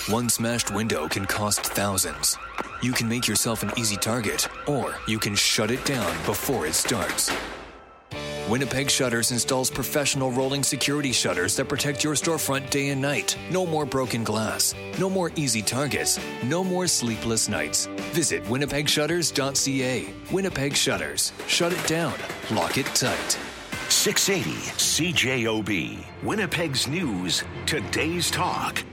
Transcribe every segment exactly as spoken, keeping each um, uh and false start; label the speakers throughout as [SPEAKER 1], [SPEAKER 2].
[SPEAKER 1] One smashed window can cost thousands. You can make yourself an easy target, or you can shut it down before it starts. Winnipeg Shutters installs professional rolling security shutters that protect your storefront day and night. No more broken glass. No more easy targets. No more sleepless nights. Visit winnipeg shutters dot c a. Winnipeg Shutters. Shut it down. Lock it tight.
[SPEAKER 2] six eighty C J O B. Winnipeg's News. Today's Talk.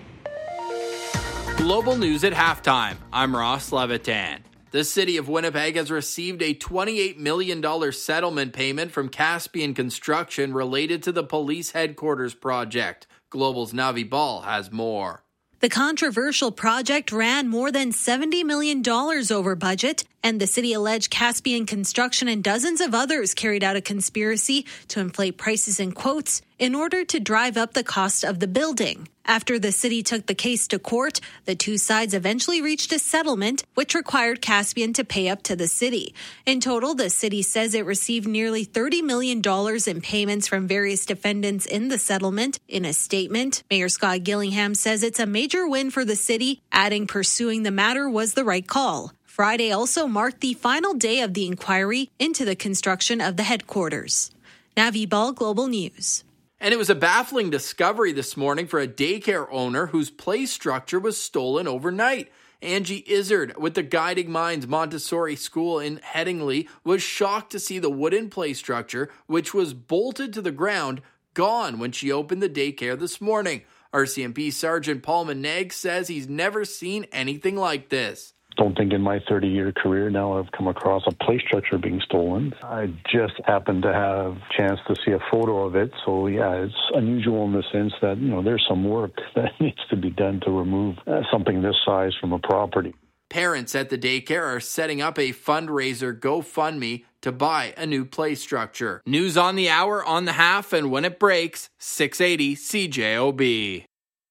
[SPEAKER 3] Global news at halftime. I'm Ross Levitan. The city of Winnipeg has received a twenty-eight million dollars settlement payment from Caspian Construction related to the police headquarters project. Global's Navi Ball has more.
[SPEAKER 4] The controversial project ran more than seventy million dollars over budget, and the city alleged Caspian Construction and dozens of others carried out a conspiracy to inflate prices and quotes in order to drive up the cost of the building. After the city took the case to court, the two sides eventually reached a settlement, which required Caspian to pay up to the city. In total, the city says it received nearly thirty million dollars in payments from various defendants in the settlement. In a statement, Mayor Scott Gillingham says it's a major win for the city, adding pursuing the matter was the right call. Friday also marked the final day of the inquiry into the construction of the headquarters. Navi Ball, Global News.
[SPEAKER 3] And it was a baffling discovery this morning for a daycare owner whose play structure was stolen overnight. Angie Izzard with the Guiding Minds Montessori School in Headingley was shocked to see the wooden play structure, which was bolted to the ground, gone when she opened the daycare this morning. R C M P Sergeant Paul Maneg says he's never seen anything like this.
[SPEAKER 5] Don't think in my thirty-year career now I've come across a play structure being stolen. I just happened to have a chance to see a photo of it. So, yeah, it's unusual in the sense that, you know, there's some work that needs to be done to remove uh, something this size from a property.
[SPEAKER 3] Parents at the daycare are setting up a fundraiser GoFundMe to buy a new play structure. News on the hour, on the half, and when it breaks, six eighty C J O B.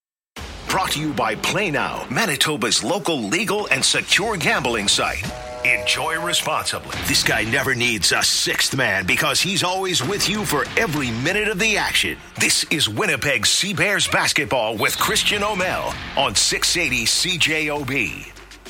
[SPEAKER 2] Brought to you by Play Now, Manitoba's local legal and secure gambling site. Enjoy responsibly. This guy never needs a sixth man because he's always with you for every minute of the action. This is Winnipeg Sea Bears basketball with Christian O'Mell on six eighty C J O B.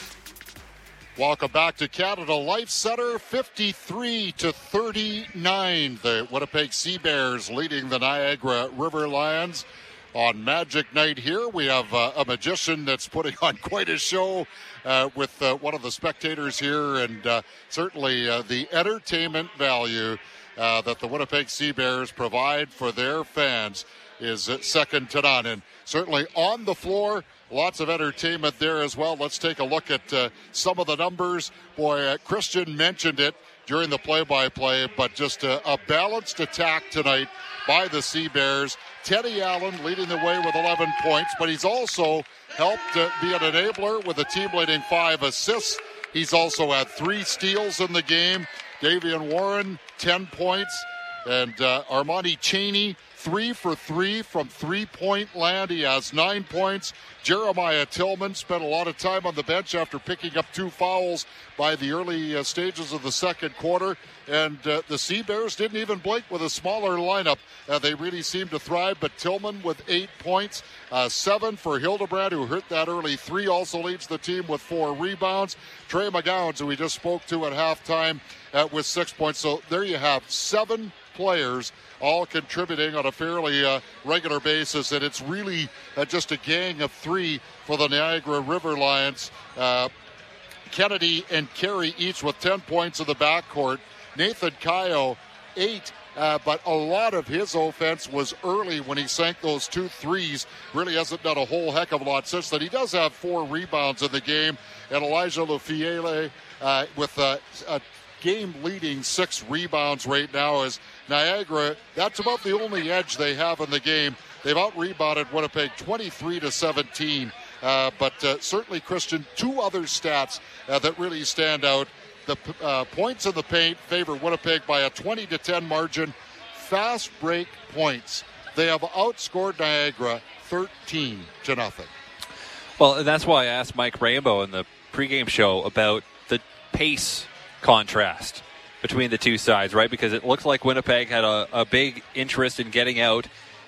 [SPEAKER 6] Welcome back to Canada Life Center, fifty-three to thirty-nine. The Winnipeg Sea Bears leading the Niagara River Lions. On Magic Night here, we have uh, a magician that's putting on quite a show uh, with uh, one of the spectators here, and uh, certainly uh, the entertainment value uh, that the Winnipeg Sea Bears provide for their fans is uh, second to none. And certainly on the floor, lots of entertainment there as well. Let's take a look at uh, some of the numbers. Boy, uh, Christian mentioned it during the play-by-play, but just a, a balanced attack tonight by the Sea Bears. Teddy Allen leading the way with eleven points, but he's also helped uh, be an enabler with a team-leading five assists. He's also had three steals in the game. Davian Warren, ten points, and uh, Armani Chaney, three for three from three-point land. He has nine points. Jeremiah Tillman spent a lot of time on the bench after picking up two fouls by the early uh, stages of the second quarter. And uh, the Sea Bears didn't even blink with a smaller lineup. Uh, they really seemed to thrive, but Tillman with eight points, uh, seven for Hildebrand, who hit that early three, also leads the team with four rebounds. Trey McGowans, who we just spoke to at halftime, uh, with six points. So there you have seven players all contributing on a fairly uh, regular basis, and it's really uh, just a gang of three for the Niagara River Lions. Uh, Kennedy and Carey each with ten points in the backcourt. Nathan Kayo, eight, uh, but a lot of his offense was early when he sank those two threes. Really hasn't done a whole heck of a lot since then. He does have four rebounds in the game, and Elijah Lufiele uh, with uh, a game-leading six rebounds right now as Niagara, that's about the only edge they have in the game. They've out-rebounded Winnipeg twenty-three to seventeen. Uh, but uh, certainly, Christian, two other stats uh, that really stand out. The uh, points in the paint favor Winnipeg by a twenty to ten margin. Fast break points. They have outscored Niagara thirteen to nothing.
[SPEAKER 7] Well, and that's why I asked Mike Rainbow in the pregame show about the pace contrast between the two sides, right? Because it looked like Winnipeg had a, a big interest in getting out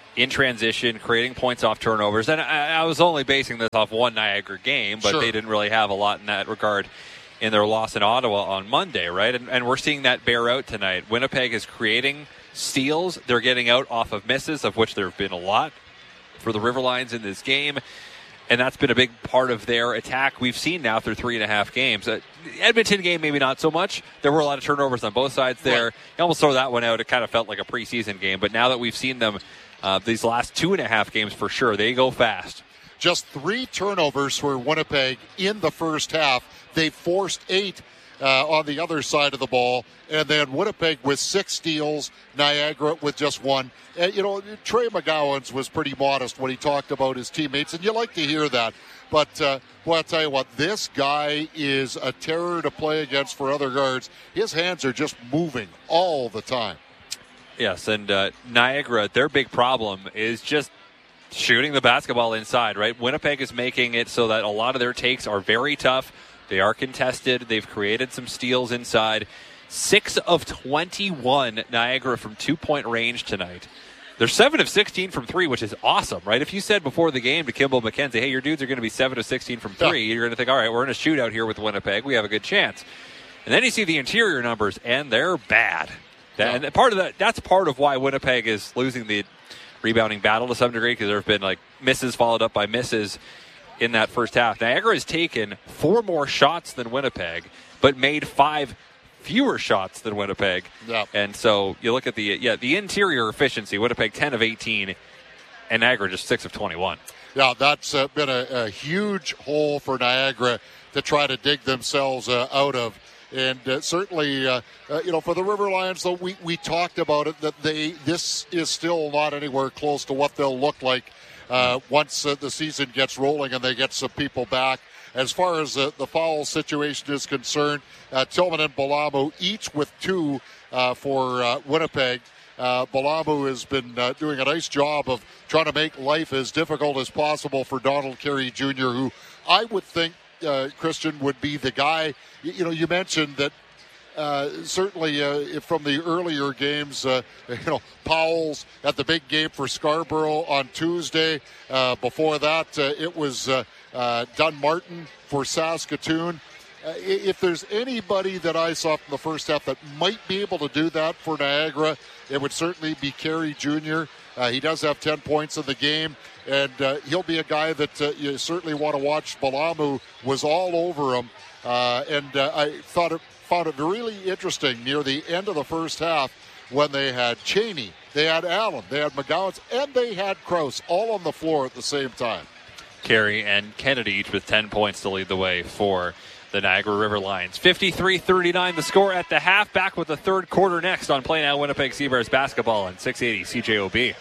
[SPEAKER 7] in transition, creating points off turnovers. And I, I was only basing this off one Niagara game, but
[SPEAKER 6] sure.
[SPEAKER 7] they didn't really have a lot in that regard in their loss in Ottawa on Monday, right? And, and we're seeing that bear out tonight. Winnipeg is creating steals. They're getting out off of misses, of which there have been a lot for the River Lions in this game. And that's been a big part of their attack we've seen now through three and a half games. Uh, Edmonton game, maybe not so much. There were a lot of turnovers on both sides there. Right. You almost throw that one out. It kind of felt like a preseason game. But now that we've seen them uh, these last two and a half games for sure, they go fast.
[SPEAKER 6] Just three turnovers for Winnipeg in the first half. They forced eight uh, on the other side of the ball. And then Winnipeg with six steals, Niagara with just one. And, you know, Trey McGowan's was pretty modest when he talked about his teammates, and you like to hear that. But, uh, well, I'll tell you what, this guy is a terror to play against for other guards. His hands are just moving all the time.
[SPEAKER 7] Yes, and uh, Niagara, their big problem is just shooting the basketball inside, right? Winnipeg is making it so that a lot of their takes are very tough. They are contested. They've created some steals inside. six of twenty-one Niagara from two-point range tonight. They're seven of sixteen from three, which is awesome, right? If you said before the game to Kimball McKenzie, hey, your dudes are going to be seven of sixteen from three, yeah. You're going to think, all right, we're in a shootout here with Winnipeg. We have a good chance. And then you see the interior numbers, and they're bad. Yeah. And part of that, that's part of why Winnipeg is losing the rebounding battle to some degree, because there have been like misses followed up by misses in that first half. Niagara has taken four more shots than Winnipeg, but made five fewer shots than Winnipeg.
[SPEAKER 6] Yep.
[SPEAKER 7] And so you look at the yeah the interior efficiency, Winnipeg ten of eighteen, and Niagara just six of twenty-one.
[SPEAKER 6] Yeah, that's uh, been a, a huge hole for Niagara to try to dig themselves uh, out of. And uh, certainly, uh, uh, you know, for the River Lions, though, we, we talked about it, that they this is still not anywhere close to what they'll look like uh, once uh, the season gets rolling and they get some people back. As far as uh, the foul situation is concerned, uh, Tillman and Balamu each with two uh, for uh, Winnipeg. Uh, Balamu has been uh, doing a nice job of trying to make life as difficult as possible for Donald Carey Junior, who I would think, uh, Christian, would be the guy. You, you know, you mentioned that uh, certainly uh, from the earlier games, uh, you know, Powell's at the big game for Scarborough on Tuesday. Uh, before that, uh, it was uh, uh, Dunmartin for Saskatoon. Uh, if there's anybody that I saw from the first half that might be able to do that for Niagara, it would certainly be Carey Junior Uh, he does have ten points in the game, and uh, he'll be a guy that uh, you certainly want to watch. Balamu was all over him, uh, and uh, I thought it, found it really interesting near the end of the first half when they had Cheney, they had Allen, they had McGowan, and they had Krause all on the floor at the same time.
[SPEAKER 7] Carey and Kennedy each with ten points to lead the way for the Niagara River Lions. fifty-three thirty-nine the score at the half. Back with the third quarter next on Play Now Winnipeg Seabears basketball on six eighty C J O B.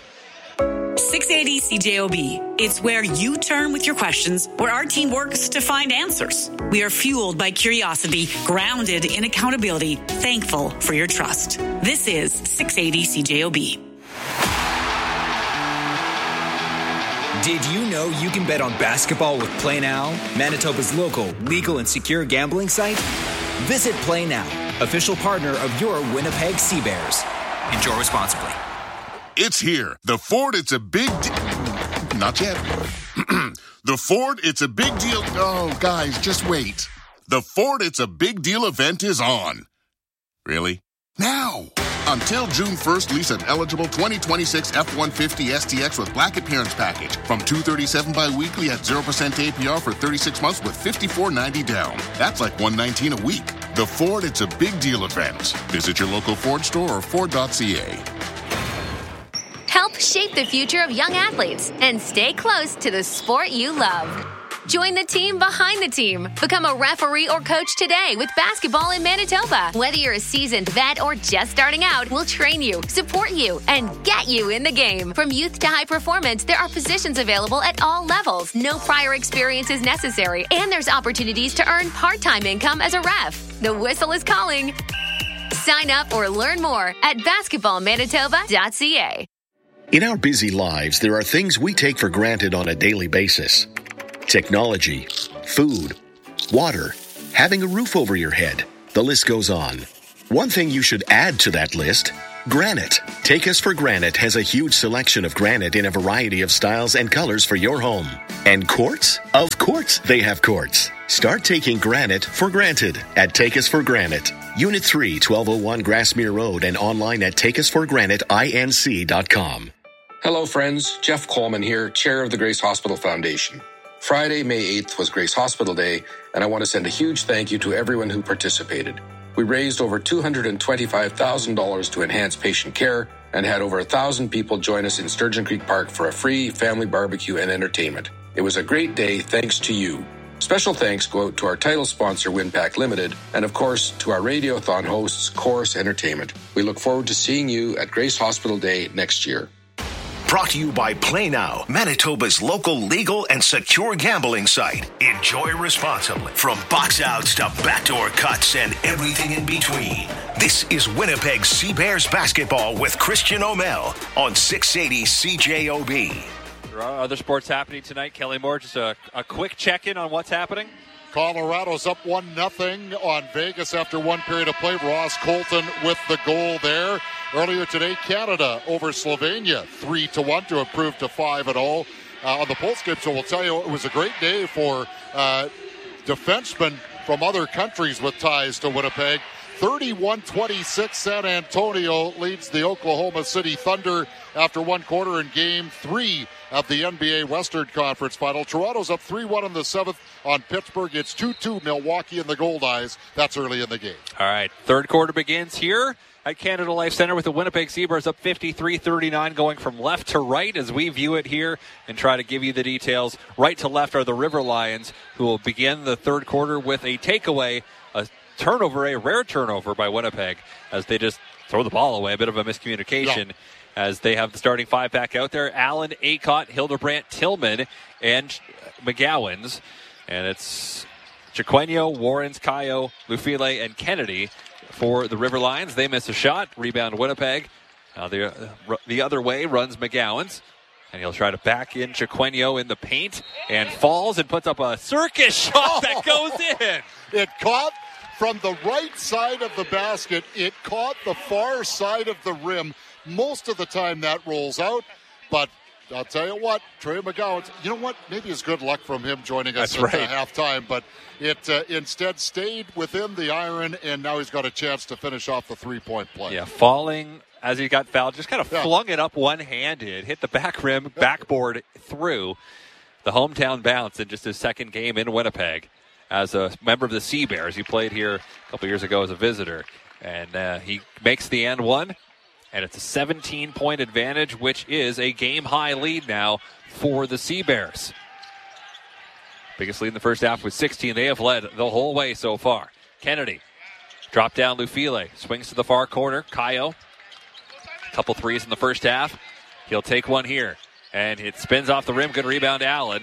[SPEAKER 8] six eighty C J O B. It's where you turn with your questions, where our team works to find answers. We are fueled by curiosity, grounded in accountability, thankful for your trust. This is six eighty C J O B.
[SPEAKER 9] Did you know you can bet on basketball with Play Now, Manitoba's local, legal, and secure gambling site? Visit Play Now, official partner of your Winnipeg Seabears. Enjoy responsibly.
[SPEAKER 10] It's here. The Ford, it's a big deal. Not yet. The Ford, it's a big deal. Oh, guys, just wait. The Ford, it's a big deal event is on. Really? Now. Until June first, lease an eligible twenty twenty-six F one fifty S T X with Black Appearance Package from two thirty-seven bi-weekly at zero percent A P R for thirty-six months with fifty-four ninety down. That's like one nineteen a week. The Ford, it's a big deal event. Visit your local Ford store or Ford dot C A.
[SPEAKER 11] Help shape the future of young athletes and stay close to the sport you love. Join the team behind the team. Become a referee or coach today with basketball in Manitoba. Whether you're a seasoned vet or just starting out, we'll train you, support you, and get you in the game. From youth to high performance, there are positions available at all levels. No prior experience is necessary, and there's opportunities to earn part-time income as a ref. The whistle is calling. Sign up or learn more at basketball manitoba dot c a.
[SPEAKER 2] In our busy lives, there are things we take for granted on a daily basis. Technology, food, water, having a roof over your head. The list goes on. One thing you should add to that list, Granite. Take Us for Granite has a huge selection of granite in a variety of styles and colors for your home. And quartz? Of course they have quartz. Start taking granite for granted at Take Us for Granite. Unit three, twelve oh one Grassmere Road, and online at take us for granite inc dot com.
[SPEAKER 12] Hello friends, Jeff Coleman here, Chair of the Grace Hospital Foundation. Friday, May eighth was Grace Hospital Day, and I want to send a huge thank you to everyone who participated. We raised over two hundred twenty-five thousand dollars to enhance patient care and had over one thousand people join us in Sturgeon Creek Park for a free family barbecue and entertainment. It was a great day thanks to you. Special thanks go out to our title sponsor, Winpack Limited, and of course to our Radiothon hosts, Chorus Entertainment. We look forward to seeing you at Grace Hospital Day next year.
[SPEAKER 2] Brought to you by Play Now, Manitoba's local legal and secure gambling site. Enjoy responsibly. From box outs to backdoor cuts and everything in between. This is Winnipeg Sea Bears basketball with Christian O'Mell on six eighty C J O B.
[SPEAKER 7] There are other sports happening tonight. Kelly Moore, just a, a quick check-in on what's happening.
[SPEAKER 6] Colorado's up one nothing on Vegas after one period of play. Ross Colton with the goal there. Earlier today, Canada over Slovenia three to one to improve to five and oh uh, on the post-game. So we'll tell you, it was a great day for uh, defensemen from other countries with ties to Winnipeg. thirty-one twenty-six, San Antonio leads the Oklahoma City Thunder after one quarter in game three of the N B A Western Conference Final. Toronto's up three one in the seventh on Pittsburgh. It's two two Milwaukee and the Goldeyes. That's early in the game.
[SPEAKER 7] All right, third quarter begins here at Canada Life Center with the Winnipeg Sea Bears up fifty-three thirty-nine, going from left to right as we view it here and try to give you the details. Right to left are the River Lions, who will begin the third quarter with a takeaway, a turnover, a rare turnover by Winnipeg as they just throw the ball away. A bit of a miscommunication. Yeah. As they have the starting five back out there. Allen, Acott, Hildebrandt, Tillman, and McGowans. And it's Chiquenio, Warrens, Caio, Lufile, and Kennedy for the River Lions. They miss a shot. Rebound Winnipeg. Now the, uh, the other way runs McGowans. And he'll try to back in Chiquenio in the paint. And falls and puts up a circus shot that goes in.
[SPEAKER 6] It caught from the right side of the basket. It caught the far side of the rim. Most of the time that rolls out, but I'll tell you what, Trey McGowan, you know what, maybe it's good luck from him joining us
[SPEAKER 7] That's
[SPEAKER 6] at
[SPEAKER 7] right.
[SPEAKER 6] halftime, but it uh, instead stayed within the iron, and now he's got a chance to finish off the three-point play.
[SPEAKER 7] Yeah, falling as he got fouled, just kind of
[SPEAKER 6] yeah.
[SPEAKER 7] flung it up one-handed, hit the back rim, backboard through the hometown bounce in just his second game in Winnipeg as a member of the Sea Bears. He played here a couple years ago as a visitor, and uh, he makes the and one. And it's a seventeen-point advantage, which is a game-high lead now for the Sea Bears. Biggest lead in the first half was sixteen. They have led the whole way so far. Kennedy, drop down Lufile, swings to the far corner. Caio, a couple threes in the first half. He'll take one here. And it spins off the rim. Good rebound, Allen.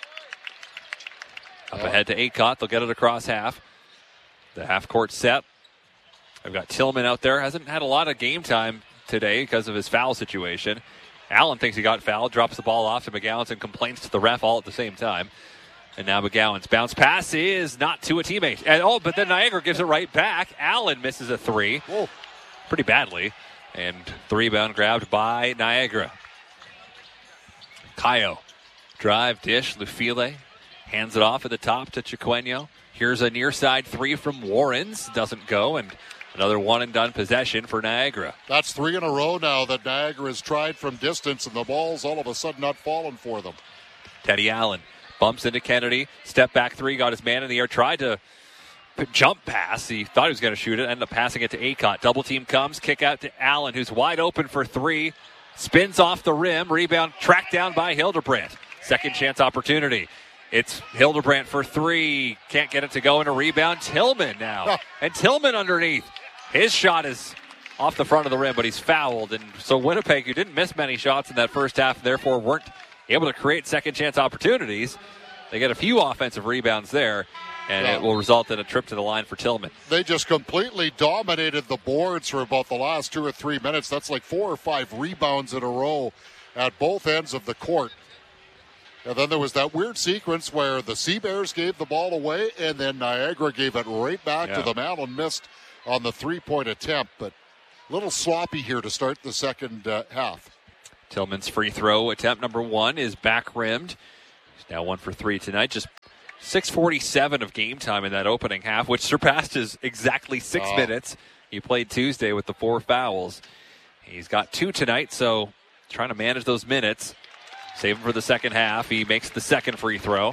[SPEAKER 7] Up ahead to Acott. They'll get it across half. The half-court set. I've got Tillman out there. Hasn't had a lot of game time today because of his foul situation. Allen thinks he got fouled, drops the ball off to McGowans and complains to the ref all at the same time. And now McGowan's bounce pass is not to a teammate. And, oh, but then Niagara gives it right back. Allen misses a three. Whoa. Pretty badly. And the rebound grabbed by Niagara. Caio, drive, dish, Lufile hands it off at the top to Chiquenio. Here's a near side three from Warrens. Doesn't go, and another one-and-done possession for Niagara.
[SPEAKER 6] That's three in a row now that Niagara has tried from distance, and the ball's all of a sudden not falling for them.
[SPEAKER 7] Teddy Allen bumps into Kennedy. Step back three, got his man in the air, tried to jump pass. He thought he was going to shoot it, ended up passing it to Acott. Double team comes, kick out to Allen, who's wide open for three. Spins off the rim, rebound tracked down by Hildebrandt. Second chance opportunity. It's Hildebrandt for three. Can't get it to go in a rebound. Tillman now. And Tillman underneath. His shot is off the front of the rim, but he's fouled. And so Winnipeg, who didn't miss many shots in that first half, and therefore weren't able to create second chance opportunities, they get a few offensive rebounds there, and yeah. it will result in a trip to the line for Tillman.
[SPEAKER 6] They just completely dominated the boards for about the last two or three minutes. That's like four or five rebounds in a row at both ends of the court. And then there was that weird sequence where the Sea Bears gave the ball away, and then Niagara gave it right back yeah. to them. Allen missed on the three-point attempt, but a little sloppy here to start the second uh, half.
[SPEAKER 7] Tillman's free throw attempt number one is back rimmed. He's now one for three tonight. Just six forty-seven of game time in that opening half, which surpassed his exactly six
[SPEAKER 6] oh.
[SPEAKER 7] minutes. He played Tuesday with the four fouls. He's got two tonight, so trying to manage those minutes. Save him for the second half. He makes the second free throw.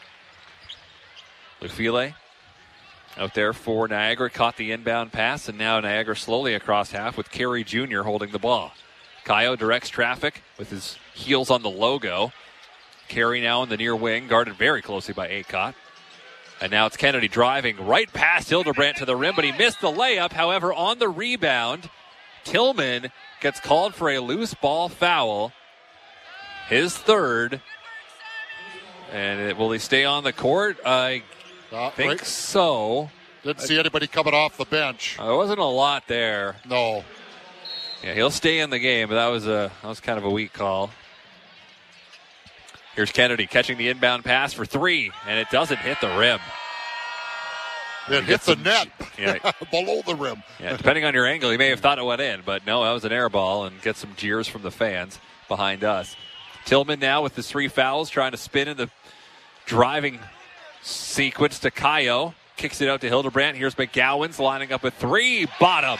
[SPEAKER 7] Lufile out there for Niagara, caught the inbound pass, and now Niagara slowly across half with Carey Junior holding the ball. Kayo directs traffic with his heels on the logo. Carey now in the near wing, guarded very closely by Aycott. And now it's Kennedy driving right past Hildebrandt to the rim, but he missed the layup. However, on the rebound, Tillman gets called for a loose ball foul. His third. And it, will he stay on the court? I uh, think right. so.
[SPEAKER 6] Didn't see anybody coming off the bench.
[SPEAKER 7] There wasn't a lot there.
[SPEAKER 6] No.
[SPEAKER 7] Yeah, he'll stay in the game, but that was a that was kind of a weak call. Here's Kennedy catching the inbound pass for three, and it doesn't hit the rim.
[SPEAKER 6] It hit the
[SPEAKER 7] some,
[SPEAKER 6] net
[SPEAKER 7] yeah,
[SPEAKER 6] below the rim.
[SPEAKER 7] Yeah, depending on your angle, you may have thought it went in, but no, that was an air ball, and get some jeers from the fans behind us. Tillman now with his three fouls, trying to spin in the driving sequence to Kayo. Kicks it out to Hildebrandt. Here's McGowan's lining up a three. Bottom.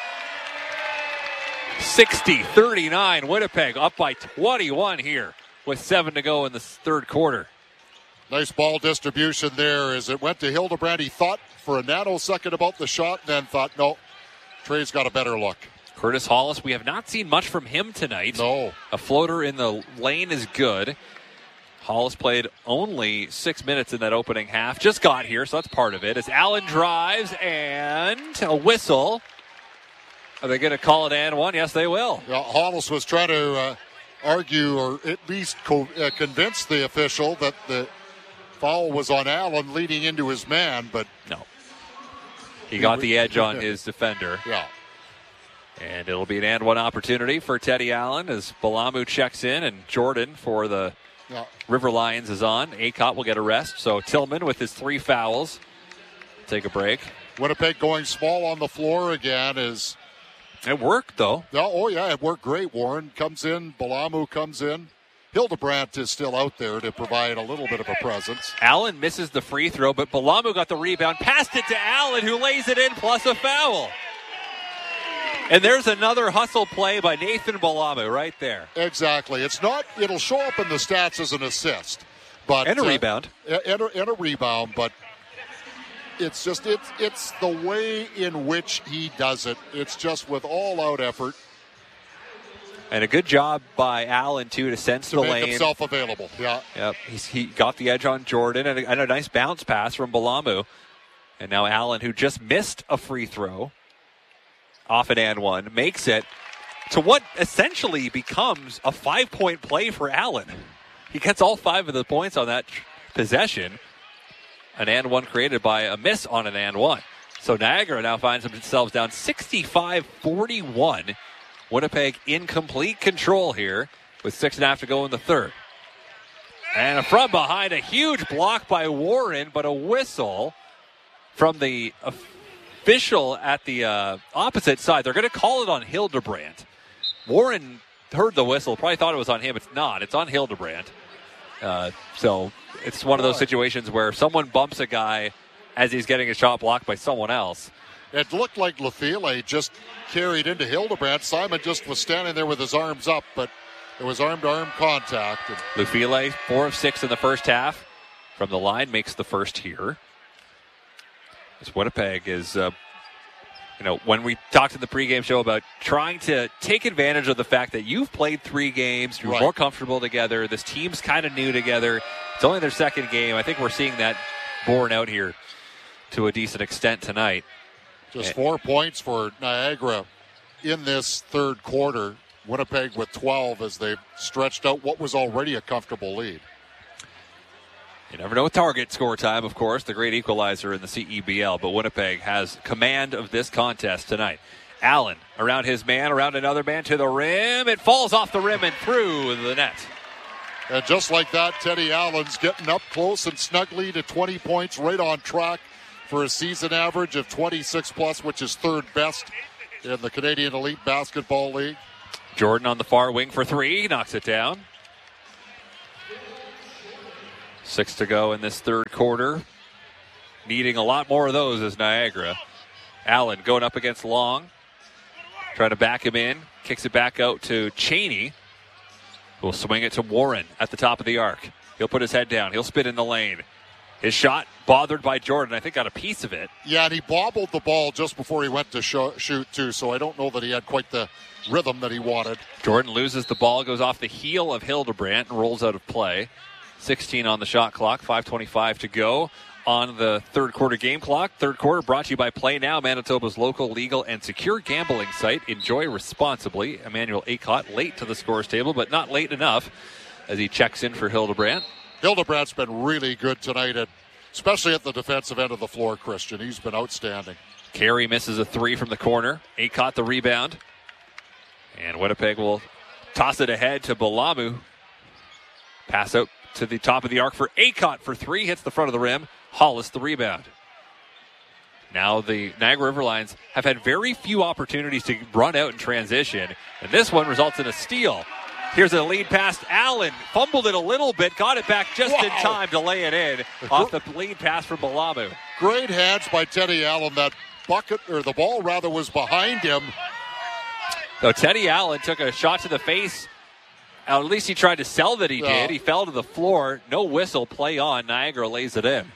[SPEAKER 7] sixty thirty-nine. Winnipeg up by twenty-one here with seven to go in the third quarter.
[SPEAKER 6] Nice ball distribution there as it went to Hildebrandt. He thought for a nanosecond about the shot, and then thought, no, Trey's got a better look.
[SPEAKER 7] Curtis Hollis, we have not seen much from him tonight.
[SPEAKER 6] No.
[SPEAKER 7] A floater in the lane is good. Hollis played only six minutes in that opening half. Just got here, so that's part of it. As Allen drives and a whistle. Are they going to call it and one? Yes, they will.
[SPEAKER 6] Yeah, Hollis was trying to uh, argue or at least co- uh, convince the official that the foul was on Allen leading into his man, but
[SPEAKER 7] no. He got the edge on his defender.
[SPEAKER 6] Yeah.
[SPEAKER 7] And it'll be an and one opportunity for Teddy Allen as Balamu checks in and Jordan for the
[SPEAKER 6] yeah.
[SPEAKER 7] River Lions is on. Aycott will get a rest. So Tillman with his three fouls. Take a break.
[SPEAKER 6] Winnipeg going small on the floor again is...
[SPEAKER 7] It worked, though.
[SPEAKER 6] Oh, yeah, it worked great. Warren comes in. Balamu comes in. Hildebrandt is still out there to provide a little bit of a presence.
[SPEAKER 7] Allen misses the free throw, but Balamu got the rebound, passed it to Allen, who lays it in, plus a foul. And there's another hustle play by Nathan Balamu right there.
[SPEAKER 6] Exactly. It's not, it'll show up in the stats as an assist. But
[SPEAKER 7] And a
[SPEAKER 6] uh,
[SPEAKER 7] rebound.
[SPEAKER 6] And a, and a rebound, but it's just, it's, it's the way in which he does it. It's just with all-out effort.
[SPEAKER 7] And a good job by Allen, too, to sense
[SPEAKER 6] to
[SPEAKER 7] the
[SPEAKER 6] make
[SPEAKER 7] lane.
[SPEAKER 6] himself available, yeah.
[SPEAKER 7] Yep, He's, he got the edge on Jordan, and a, and a nice bounce pass from Balamu. And now Allen, who just missed a free throw, off an and one, makes it to what essentially becomes a five-point play for Allen. He gets all five of the points on that possession. An and one created by a miss on an and one. So Niagara now finds themselves down sixty-five forty-one. Winnipeg in complete control here with six and a half to go in the third. And from behind, a huge block by Warren, but a whistle from the official at the uh, opposite side. They're going to call it on Hildebrandt. Warren heard the whistle, probably thought it was on him. It's not. It's on Hildebrandt. Uh, so it's one of those situations where someone bumps a guy as he's getting a shot blocked by someone else.
[SPEAKER 6] It looked like Lafile just carried into Hildebrandt. Simon just was standing there with his arms up, but there was arm-to-arm contact.
[SPEAKER 7] Lafile, four of six in the first half. From the line, makes the first here. As Winnipeg is, uh, you know, when we talked in the pregame show about trying to take advantage of the fact that you've played three games, you're
[SPEAKER 6] right.
[SPEAKER 7] more comfortable together, this team's kind of new together. It's only their second game. I think we're seeing that borne out here to a decent extent tonight.
[SPEAKER 6] Just four points for Niagara in this third quarter. Winnipeg with twelve as they've stretched out what was already a comfortable lead.
[SPEAKER 7] You never know with target score time, of course, the great equalizer in the C E B L, but Winnipeg has command of this contest tonight. Allen around his man, around another man to the rim. It falls off the rim and through the net.
[SPEAKER 6] And just like that, Teddy Allen's getting up close and snugly to twenty points, right on track for a season average of twenty-six plus, which is third best in the Canadian Elite Basketball League.
[SPEAKER 7] Jordan on the far wing for three. He knocks it down. Six to go in this third quarter. Needing a lot more of those as Niagara. Allen going up against Long. Trying to back him in. Kicks it back out to Cheney. Who'll swing it to Warren at the top of the arc. He'll put his head down. He'll spin in the lane. His shot bothered by Jordan. I think got a piece of it.
[SPEAKER 6] Yeah, and he bobbled the ball just before he went to show, shoot, too, so I don't know that he had quite the rhythm that he wanted.
[SPEAKER 7] Jordan loses the ball, goes off the heel of Hildebrandt, and rolls out of play. sixteen on the shot clock, five twenty-five to go on the third quarter game clock. Third quarter brought to you by Play Now, Manitoba's local, legal, and secure gambling site. Enjoy responsibly. Emmanuel Acott late to the scores table, but not late enough as he checks in for Hildebrandt.
[SPEAKER 6] Hildebrandt's been really good tonight, at, especially at the defensive end of the floor, Christian. He's been outstanding.
[SPEAKER 7] Carey misses a three from the corner. Acott the rebound. And Winnipeg will toss it ahead to Balamu. Pass out to the top of the arc for Acott for three. Hits the front of the rim. Hollis the rebound. Now the Niagara River Lions have had very few opportunities to run out in transition. And this one results in a steal. Here's a lead pass. Allen fumbled it a little bit, got it back just wow. in time to lay it in off the lead pass from Balamu.
[SPEAKER 6] Great hands by Teddy Allen. That bucket, or the ball rather, was behind him.
[SPEAKER 7] So Teddy Allen took a shot to the face. At least he tried to sell that he
[SPEAKER 6] yeah.
[SPEAKER 7] did. He fell to the floor. No whistle. Play on. Niagara lays it in.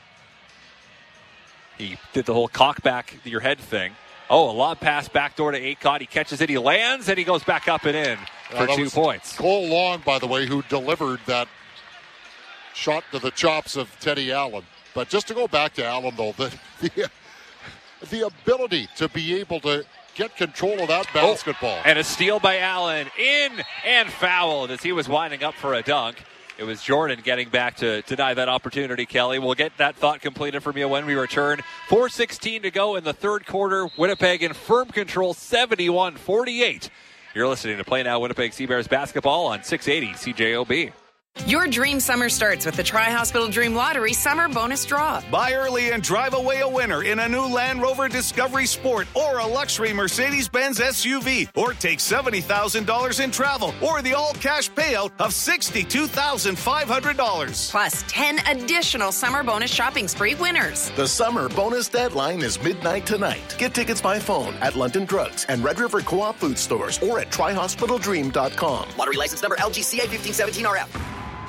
[SPEAKER 7] He did the whole cock back your head thing. Oh, a lob pass backdoor to Acott. He catches it. He lands, and he goes back up and in for
[SPEAKER 6] yeah,
[SPEAKER 7] two points.
[SPEAKER 6] Cole Long, by the way, who delivered that shot to the chops of Teddy Allen. But just to go back to Allen, though, the the, the ability to be able to get control of that basketball.
[SPEAKER 7] Oh, and a steal by Allen. In and fouled as he was winding up for a dunk. It was Jordan getting back to deny that opportunity, Kelly. We'll get that thought completed from you when we return. four sixteen to go in the third quarter. Winnipeg in firm control, seventy-one forty-eight. You're listening to Play Now Winnipeg Sea Bears basketball on six eighty C J O B.
[SPEAKER 13] Your dream summer starts with the Tri-Hospital Dream Lottery Summer Bonus Draw.
[SPEAKER 14] Buy early and drive away a winner in a new Land Rover Discovery Sport or a luxury Mercedes-Benz S U V. Or take seventy thousand dollars in travel or the all-cash payout of sixty-two thousand five hundred dollars.
[SPEAKER 13] Plus ten additional Summer Bonus Shopping Spree winners.
[SPEAKER 15] The Summer Bonus deadline is midnight tonight. Get tickets by phone at London Drugs and Red River Co-op food stores or at tri hospital dream dot com.
[SPEAKER 16] Lottery license number L G C A fifteen seventeen R F.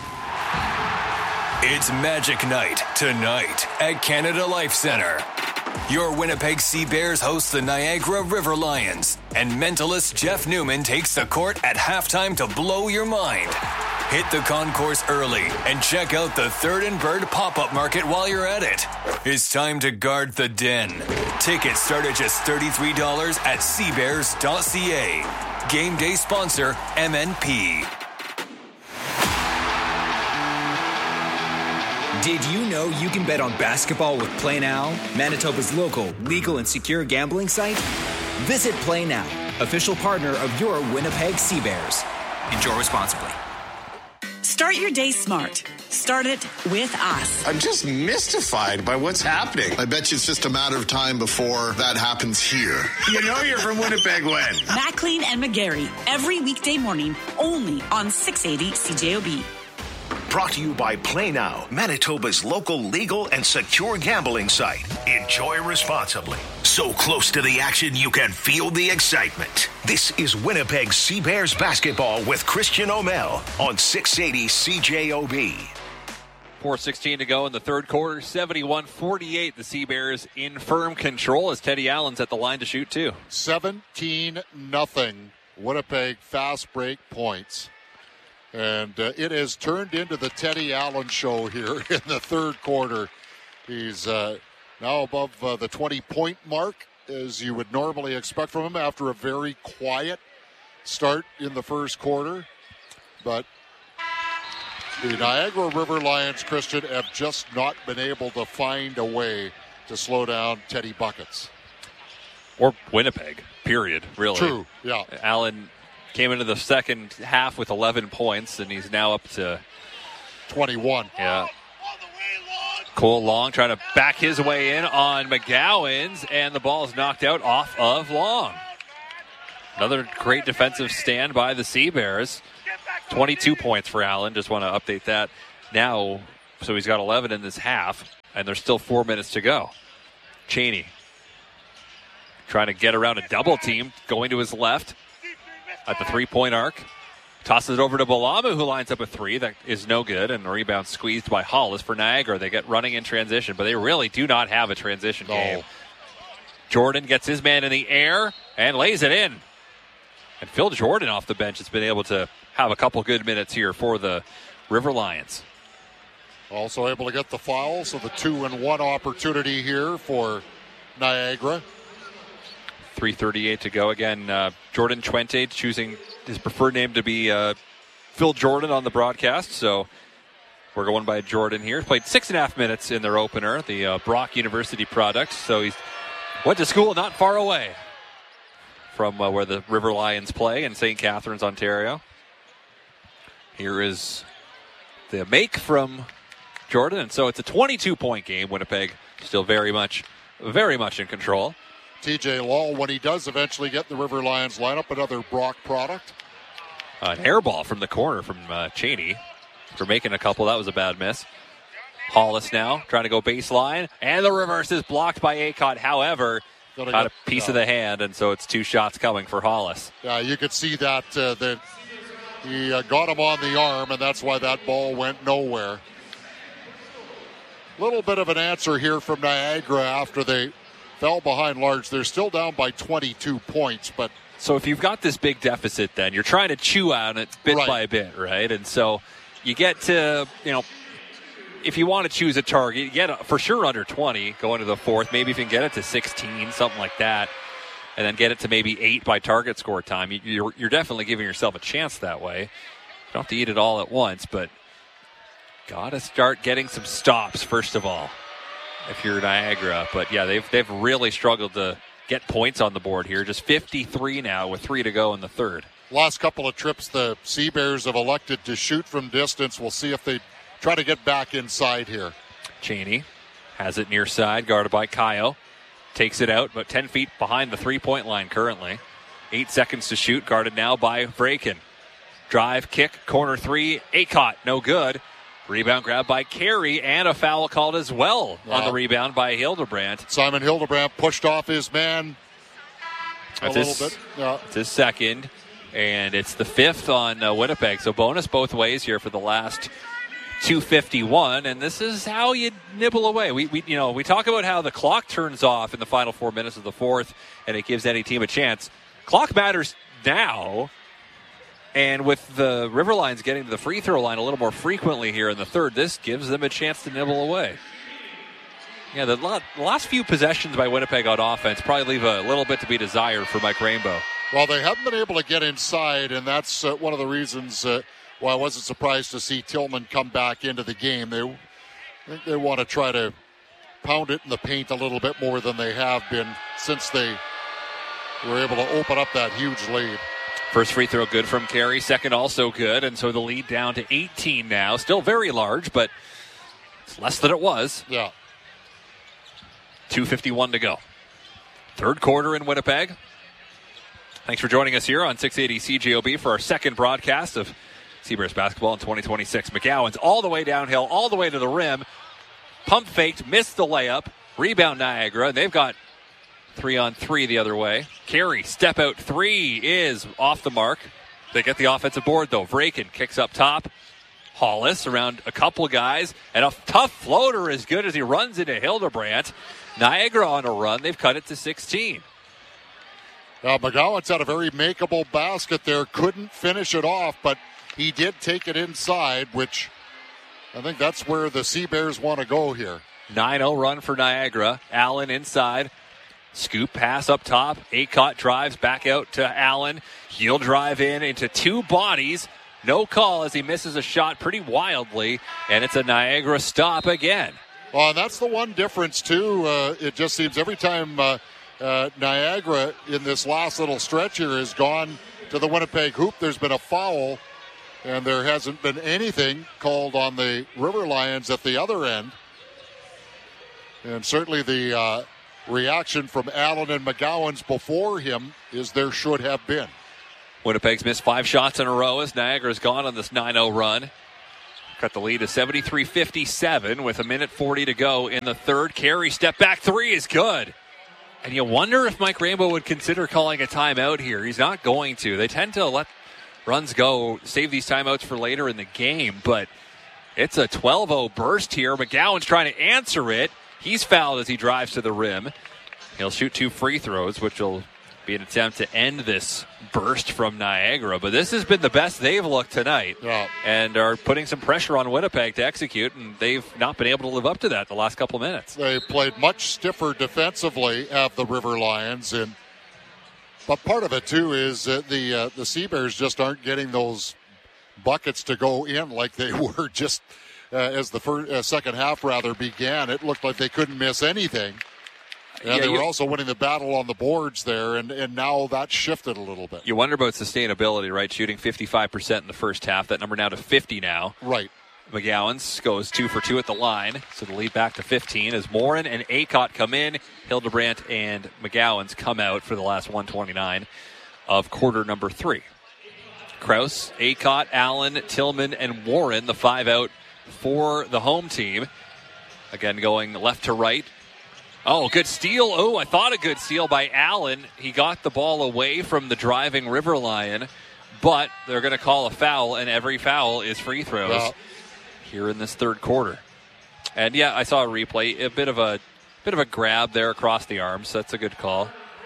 [SPEAKER 1] It's Magic Night tonight at Canada Life Centre. Your Winnipeg Sea Bears host the Niagara River Lions, and mentalist Jeff Newman takes the court at halftime to blow your mind. Hit the concourse early and check out the Third and Bird pop-up market while you're at it. It's time to guard the den. Tickets start at just thirty-three dollars at sea bears dot c a. Game day sponsor M N P.
[SPEAKER 9] Did you know you can bet on basketball with Play Now, Manitoba's local, legal, and secure gambling site? Visit Play Now, official partner of your Winnipeg Sea Bears. Enjoy responsibly.
[SPEAKER 8] Start your day smart. Start it with us.
[SPEAKER 17] I'm just mystified by what's happening. I bet you it's just a matter of time before that happens here. You know you're from Winnipeg when?
[SPEAKER 8] McLean and McGarry, every weekday morning, only on six eighty C J O B.
[SPEAKER 2] Brought to you by Play Now, Manitoba's local, legal, and secure gambling site. Enjoy responsibly. So close to the action, you can feel the excitement. This is Winnipeg Sea Bears basketball with Christian O'Mell on six eighty C J O B.
[SPEAKER 7] four sixteen to go in the third quarter, seventy-one forty-eight. The Sea Bears in firm control as Teddy Allen's at the line to shoot too.
[SPEAKER 6] seventeen nothing. Winnipeg fast break points. And uh, it has turned into the Teddy Allen show here in the third quarter. He's uh, now above uh, the twenty-point mark, as you would normally expect from him after a very quiet start in the first quarter. But the Niagara River Lions, Christian, have just not been able to find a way to slow down Teddy Buckets.
[SPEAKER 7] Or Winnipeg, period, really.
[SPEAKER 6] True, yeah.
[SPEAKER 7] Allen came into the second half with eleven points, and he's now up to
[SPEAKER 6] twenty-one.
[SPEAKER 7] Yeah. Cole Long trying to back his way in on McGowan's, and the ball is knocked out off of Long. Another great defensive stand by the Sea Bears. twenty-two points for Allen. Just want to update that now. So he's got eleven in this half, and there's still four minutes to go. Cheney trying to get around a double team, going to his left at the three-point arc. Tosses it over to Balamu, who lines up a three. That is no good, and the rebound squeezed by Hollis for Niagara. They get running in transition, but they really do not have a transition
[SPEAKER 6] no.
[SPEAKER 7] game. Jordan gets his man in the air and lays it in. And Phil Jordan off the bench has been able to have a couple good minutes here for the River Lions.
[SPEAKER 6] Also able to get the foul, so the two and one opportunity here for Niagara.
[SPEAKER 7] three thirty-eight to go. Again, uh, Jordan Chuente choosing his preferred name to be uh, Phil Jordan on the broadcast. So we're going by Jordan here. Played six and a half minutes in their opener, the uh, Brock University product. So he went to school not far away from uh, where the River Lions play in Saint Catharines, Ontario. Here is the make from Jordan. And so it's a twenty-two point game. Winnipeg still very much, very much in control.
[SPEAKER 6] T J Lull, when he does eventually get the River Lions lineup, another Brock product.
[SPEAKER 7] Uh, an air ball from the corner from uh, Cheney for making a couple. That was a bad miss. Hollis now trying to go baseline, and the reverse is blocked by Acott. However,
[SPEAKER 6] Gotta
[SPEAKER 7] got
[SPEAKER 6] get,
[SPEAKER 7] a piece
[SPEAKER 6] uh,
[SPEAKER 7] of the hand, and so it's two shots coming for Hollis.
[SPEAKER 6] Yeah, you could see that, uh, that he uh, got him on the arm, and that's why that ball went nowhere. Little bit of an answer here from Niagara after they fell behind large. They're still down by twenty-two points, but
[SPEAKER 7] so if you've got this big deficit, then you're trying to chew on it bit
[SPEAKER 6] right.
[SPEAKER 7] by bit, right? And so you get to, you know, if you want to choose a target, you get a, for sure under twenty going to the fourth. Maybe if you can get it to sixteen, something like that, and then get it to maybe eight by target score time. You, you're, you're definitely giving yourself a chance that way. You don't have to eat it all at once, but got to start getting some stops first of all if you're Niagara. But yeah, they've they've really struggled to get points on the board here. Just fifty-three now with three to go in the third.
[SPEAKER 6] Last couple of trips, the Sea Bears have elected to shoot from distance. We'll see if they try to get back inside here.
[SPEAKER 7] Cheney has it near side, guarded by Kayo. Takes it out, but ten feet behind the three-point line currently. Eight seconds to shoot, guarded now by Vraken. Drive, kick, corner three, Acott, no good. Rebound grab by Carey, and a foul called as well wow. on the rebound by Hildebrandt.
[SPEAKER 6] Simon Hildebrandt pushed off his man a
[SPEAKER 7] That's
[SPEAKER 6] little
[SPEAKER 7] his,
[SPEAKER 6] bit. Yeah.
[SPEAKER 7] It's his second, and it's the fifth on uh, Winnipeg. So bonus both ways here for the last two fifty-one, and this is how you nibble away. We, we, you know, we talk about how the clock turns off in the final four minutes of the fourth, and it gives any team a chance. Clock matters now. And with the River Lions getting to the free throw line a little more frequently here in the third, this gives them a chance to nibble away. Yeah, the, lot, the last few possessions by Winnipeg on offense probably leave a little bit to be desired for Mike Rainbow.
[SPEAKER 6] Well, they haven't been able to get inside, and that's uh, one of the reasons uh, why I wasn't surprised to see Tillman come back into the game. They, I think they want to try to pound it in the paint a little bit more than they have been since they were able to open up that huge lead.
[SPEAKER 7] First free throw good from Carey. Second also good. And so the lead down to eighteen now. Still very large, but it's less than it was.
[SPEAKER 6] Yeah.
[SPEAKER 7] two fifty-one to go. Third quarter in Winnipeg. Thanks for joining us here on six eighty C J O B for our second broadcast of Sea Bears basketball in twenty twenty-six. McGowan's all the way downhill, all the way to the rim. Pump faked, missed the layup. Rebound Niagara. They've got Three on three the other way. Carey, step out three is off the mark. They get the offensive board, though. Vraken kicks up top. Hollis around a couple guys. And a tough floater as good as he runs into Hildebrandt. Niagara on a run. They've cut it to sixteen.
[SPEAKER 6] Now, McGowan's had a very makeable basket there. Couldn't finish it off, but he did take it inside, which I think that's where the Sea Bears want to go here.
[SPEAKER 7] nine oh run for Niagara. Allen inside. Scoop pass up top. Acott drives back out to Allen. He'll drive in into two bodies. No call as he misses a shot pretty wildly. And it's a Niagara stop again.
[SPEAKER 6] Well, and that's the one difference, too. Uh, it just seems every time uh, uh, Niagara in this last little stretch here has gone to the Winnipeg hoop, there's been a foul. And there hasn't been anything called on the River Lions at the other end. And certainly the... Uh, reaction from Allen and McGowan's before him is there should have been.
[SPEAKER 7] Winnipeg's missed five shots in a row as Niagara's gone on this nine oh run. Cut the lead to seventy-three fifty-seven with a minute forty to go in the third. Carey step back three is good. And you wonder if Mike Rainbow would consider calling a timeout here. He's not going to. They tend to let runs go, save these timeouts for later in the game, but it's a twelve oh burst here. McGowan's trying to answer it. He's fouled as he drives to the rim. He'll shoot two free throws, which will be an attempt to end this burst from Niagara. But this has been the best they've looked tonight,
[SPEAKER 6] yeah.
[SPEAKER 7] and are putting some pressure on Winnipeg to execute, and they've not been able to live up to that the last couple of minutes.
[SPEAKER 6] They played much stiffer defensively at the River Lions, and but part of it too is uh, the uh, the Seabears just aren't getting those buckets to go in like they were just uh, as the first, uh, second half rather began. It looked like they couldn't miss anything. And yeah, they were you, also winning the battle on the boards there, and, and now that shifted a little bit.
[SPEAKER 7] You wonder about sustainability, right? Shooting fifty-five percent in the first half. That number now to fifty now.
[SPEAKER 6] Right.
[SPEAKER 7] McGowan's goes two for two at the line, so the lead back to fifteen as Morin and Acott come in. Hildebrandt and McGowan's come out for the last one twenty-nine of quarter number three. Krause, Acott, Allen, Tillman, and Warren, the five out for the home team. Again, going left to right. Oh, good steal. Oh, I thought a good steal by Allen. He got the ball away from the driving River Lion, but they're going to call a foul, and every foul is free throws yeah. here in this third quarter. And yeah, I saw a replay, a bit of a bit of a grab there across the arms. That's a good call.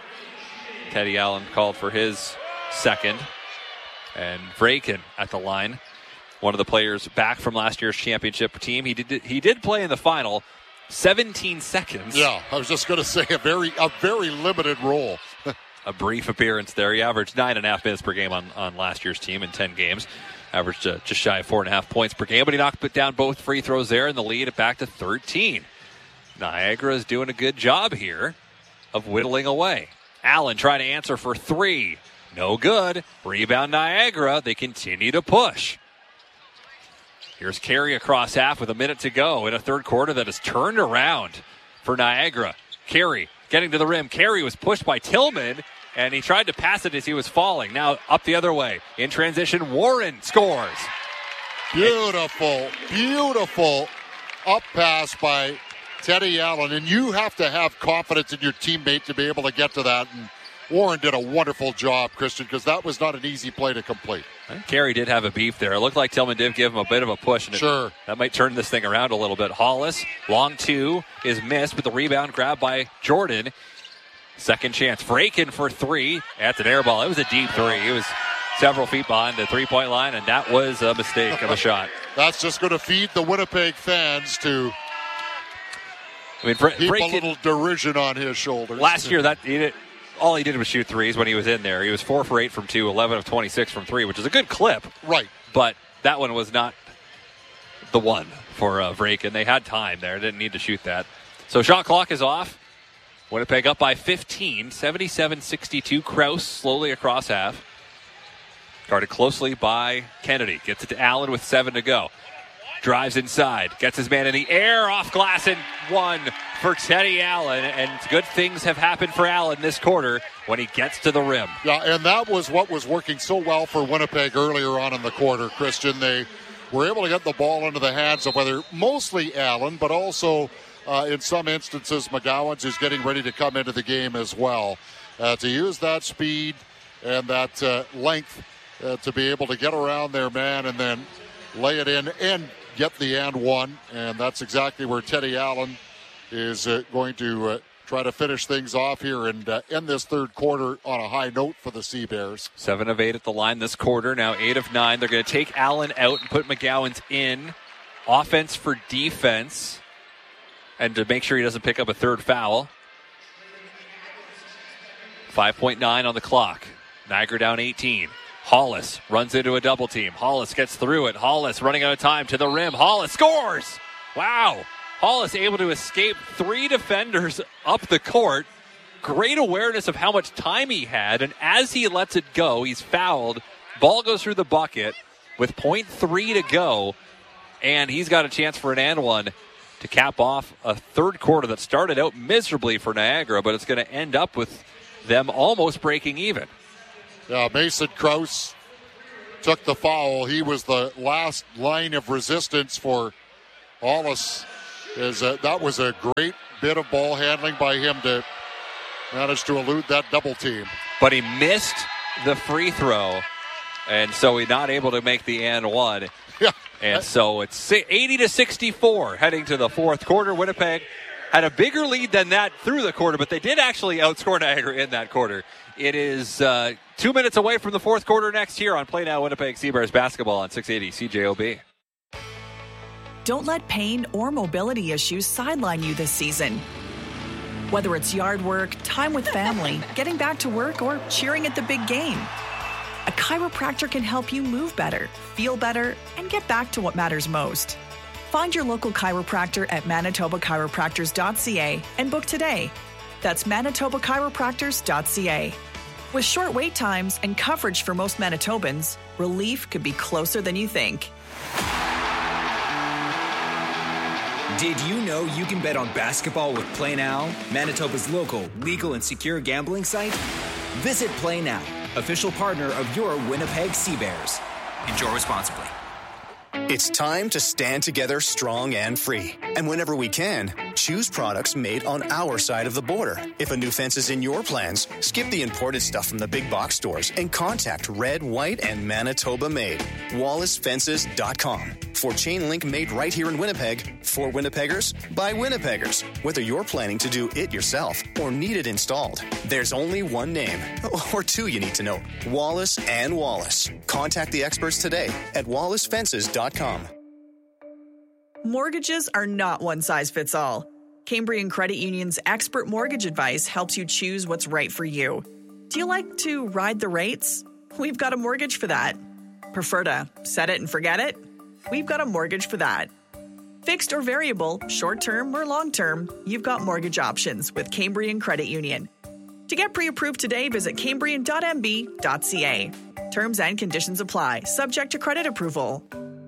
[SPEAKER 7] Teddy Allen called for his second, and Vraken at the line, one of the players back from last year's championship team. He did he did play in the final. seventeen seconds.
[SPEAKER 6] Yeah, I was just going to say a very a very limited role.
[SPEAKER 7] A brief appearance there. He averaged nine and a half minutes per game on, on last year's team in ten games. Averaged uh, just shy of four and a half points per game, but he knocked down both free throws there, and the lead it back to thirteen. Niagara is doing a good job here of whittling away. Allen trying to answer for three. No good. Rebound Niagara. They continue to push. Here's Carey across half with a minute to go in a third quarter that has turned around for Niagara. Carey getting to the rim. Carey was pushed by Tillman, and he tried to pass it as he was falling. Now up the other way. In transition, Warren scores.
[SPEAKER 6] Beautiful, beautiful up pass by Teddy Allen. And you have to have confidence in your teammate to be able to get to that. And Warren did a wonderful job, Christian, because that was not an easy play to complete.
[SPEAKER 7] Carey did have a beef there. It looked like Tillman did give him a bit of a push. And
[SPEAKER 6] sure.
[SPEAKER 7] It, that might turn this thing around a little bit. Hollis, long two, is missed with the rebound grab by Jordan. Second chance. Vraken for three. That's an air ball. It was a deep three. It was several feet behind the three-point line, and that was a mistake of a shot.
[SPEAKER 6] That's just going to feed the Winnipeg fans to
[SPEAKER 7] I mean, Vra-
[SPEAKER 6] keep
[SPEAKER 7] Vraken,
[SPEAKER 6] a little derision on his shoulders.
[SPEAKER 7] Last year, that he did, all he did was shoot threes when he was in there. He was four for eight from two, eleven of twenty-six from three, which is a good clip.
[SPEAKER 6] Right.
[SPEAKER 7] But that one was not the one for uh, Vraken. They had time there. Didn't need to shoot that. So shot clock is off. Winnipeg up by fifteen, seventy-seven sixty-two. Krause slowly across half. Guarded closely by Kennedy. Gets it to Allen with seven to go. Drives inside. Gets his man in the air. Off glass and one for Teddy Allen. And good things have happened for Allen this quarter when he gets to the rim.
[SPEAKER 6] Yeah, and that was what was working so well for Winnipeg earlier on in the quarter, Christian. They were able to get the ball into the hands of whether mostly Allen, but also uh, in some instances McGowan's, who's getting ready to come into the game as well. Uh, to use that speed and that uh, length uh, to be able to get around their man and then lay it in and get the and one, and that's exactly where Teddy Allen is uh, going to uh, try to finish things off here and uh, end this third quarter on a high note for the Sea Bears.
[SPEAKER 7] Seven of eight at the line this quarter, now eight of nine. They're going to take Allen out and put McGowan's in. Offense for defense, and to make sure he doesn't pick up a third foul. five point nine on the clock. Niagara down eighteen. Hollis runs into a double team. Hollis gets through it. Hollis running out of time to the rim. Hollis scores! Wow. Hollis able to escape three defenders up the court. Great awareness of how much time he had. And as he lets it go, he's fouled. Ball goes through the bucket with point three to go. And he's got a chance for an and one to cap off a third quarter that started out miserably for Niagara, but it's going to end up with them almost breaking even.
[SPEAKER 6] Yeah, Mason Krause took the foul. He was the last line of resistance for Hollis. Is a, that was a great bit of ball handling by him to manage to elude that double team.
[SPEAKER 7] But he missed the free throw, and so he's not able to make the and one.
[SPEAKER 6] Yeah.
[SPEAKER 7] And so it's eighty to sixty-four heading to the fourth quarter. Winnipeg had a bigger lead than that through the quarter, but they did actually outscore Niagara in that quarter. It is uh, two minutes away from the fourth quarter next here on Play Now Winnipeg Seabears basketball on six eighty C J O B.
[SPEAKER 18] Don't let pain or mobility issues sideline you this season. Whether it's yard work, time with family, getting back to work, or cheering at the big game, a chiropractor can help you move better, feel better, and get back to what matters most. Find your local chiropractor at manitoba chiropractors dot c a and book today. That's manitoba chiropractors dot c a. With short wait times and coverage for most Manitobans, relief could be closer than you think.
[SPEAKER 9] Did you know you can bet on basketball with Play Now, Manitoba's local, legal, and secure gambling site? Visit Play Now, official partner of your Winnipeg Seabears. Enjoy responsibly.
[SPEAKER 19] It's time to stand together strong and free. And whenever we can, choose products made on our side of the border. If a new fence is in your plans, skip the imported stuff from the big box stores and contact Red, White, and Manitoba Made. Wallace Fences dot com. For chain link made right here in Winnipeg, for Winnipeggers, by Winnipeggers. Whether you're planning to do it yourself or need it installed, there's only one name, or two you need to know, Wallace and Wallace. Contact the experts today at Wallace Fences dot com.
[SPEAKER 18] Mortgages are not one size fits all. Cambrian Credit Union's expert mortgage advice helps you choose what's right for you. Do you like to ride the rates? We've got a mortgage for that. Prefer to set it and forget it? We've got a mortgage for that. Fixed or variable, short-term or long-term, you've got mortgage options with Cambrian Credit Union. To get pre-approved today, visit cambrian dot m b dot c a. Terms and conditions apply, subject to credit approval.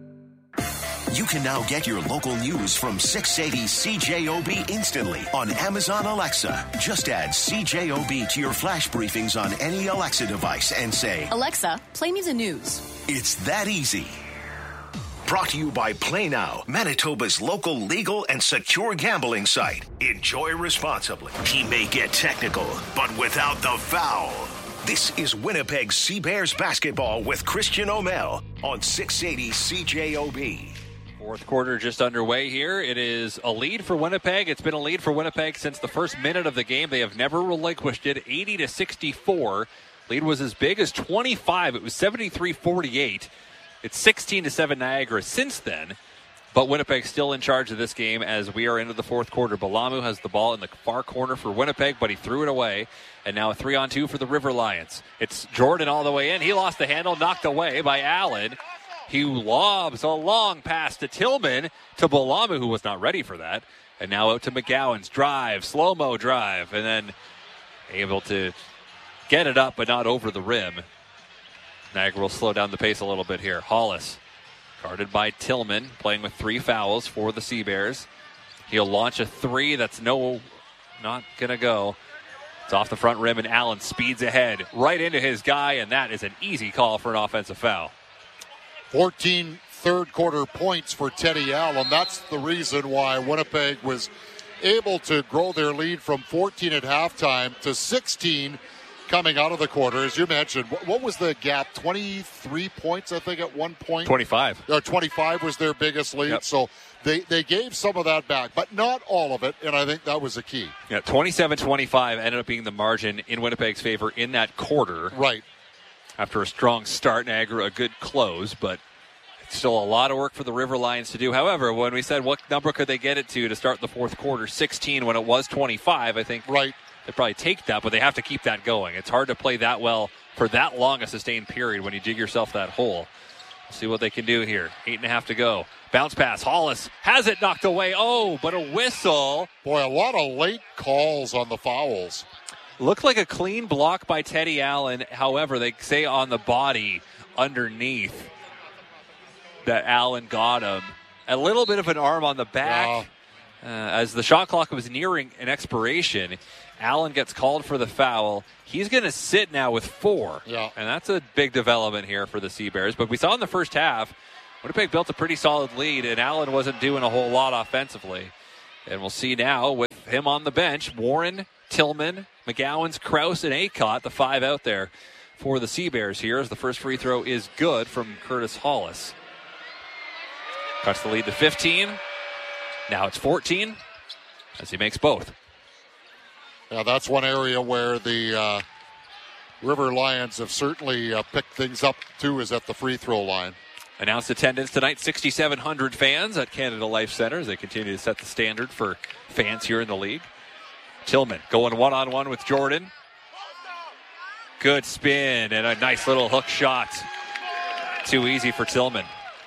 [SPEAKER 2] You can now get your local news from six eighty C J O B instantly on Amazon Alexa. Just add C J O B to your flash briefings on any Alexa device and say,
[SPEAKER 20] Alexa, play me the news.
[SPEAKER 2] It's that easy. Brought to you by Play Now, Manitoba's local legal and secure gambling site. Enjoy responsibly. He may get technical, but without the foul. This is Winnipeg Seabears basketball with Christian O'Mell on six eighty C J O B.
[SPEAKER 7] Fourth quarter just underway here. It is a lead for Winnipeg. It's been a lead for Winnipeg since the first minute of the game. They have never relinquished it. eighty to sixty-four. Lead was as big as twenty-five. It was seventy-three forty-eight. It's sixteen to seven Niagara since then. But Winnipeg still in charge of this game as we are into the fourth quarter. Balamu has the ball in the far corner for Winnipeg, but he threw it away. And now a three on two for the River Lions. It's Jordan all the way in. He lost the handle, knocked away by Allen. He lobs a long pass to Tillman, to Balamu, who was not ready for that. And now out to McGowan's drive, slow-mo drive, and then able to get it up but not over the rim. Niagara will slow down the pace a little bit here. Hollis, guarded by Tillman, playing with three fouls for the Seabears. He'll launch a three that's no, not going to go. It's off the front rim, and Allen speeds ahead right into his guy, and that is an easy call for an offensive foul.
[SPEAKER 6] fourteen third quarter points for Teddy Allen. That's the reason why Winnipeg was able to grow their lead from fourteen at halftime to sixteen coming out of the quarter. As you mentioned, what was the gap? twenty-three points, I think, at one point?
[SPEAKER 7] twenty-five.
[SPEAKER 6] Uh, twenty-five was their biggest lead. Yep. So they, they gave some of that back, but not all of it, and I think that was the key.
[SPEAKER 7] Yeah, twenty-seven twenty-five ended up being the margin in Winnipeg's favor in that quarter.
[SPEAKER 6] Right.
[SPEAKER 7] After a strong start, Niagara a good close, but still a lot of work for the River Lions to do. However, when we said what number could they get it to to start the fourth quarter, sixteen when it was twenty-five, I think
[SPEAKER 6] right.
[SPEAKER 7] They probably take that, but they have to keep that going. It's hard to play that well for that long a sustained period when you dig yourself that hole. We'll see what they can do here. Eight and a half to go. Bounce pass. Hollis has it knocked away. Oh, but a whistle.
[SPEAKER 6] Boy, a lot of late calls on the fouls.
[SPEAKER 7] Looked like a clean block by Teddy Allen. However, they say on the body underneath that Allen got him. A little bit of an arm on the back.
[SPEAKER 6] Yeah.
[SPEAKER 7] Uh, as the shot clock was nearing an expiration, Allen gets called for the foul. He's going to sit now with four.
[SPEAKER 6] Yeah.
[SPEAKER 7] And that's a big development here for the Sea Bears. But we saw in the first half, Winnipeg built a pretty solid lead, and Allen wasn't doing a whole lot offensively. And we'll see now with him on the bench, Warren, Tillman, McGowens, Krause, and Acott, the five out there for the Sea Bears here, as the first free throw is good from Curtis Hollis. Cuts the lead to fifteen. Now it's fourteen as he makes both.
[SPEAKER 6] Yeah, that's one area where the uh, River Lions have certainly uh, picked things up, too, is at the free throw line.
[SPEAKER 7] Announced attendance tonight, six thousand seven hundred fans at Canada Life Center as they continue to set the standard for fans here in the league. Tillman going one-on-one with Jordan. Good spin and a nice little hook shot. Too easy for Tillman.